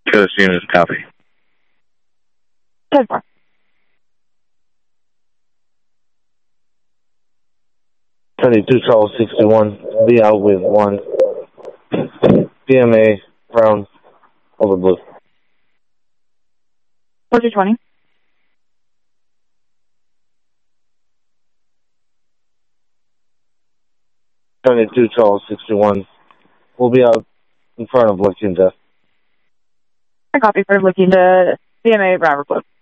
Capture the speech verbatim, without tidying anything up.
Coast units, copy. ten four. seventy-two Charles sixty-one, be out with one. B M A, Brown, over blue. four two twenty. seventy-two Charles sixty-one, we'll be out in front of La Quinta. I copy for looking to B M A, Brown, over blue.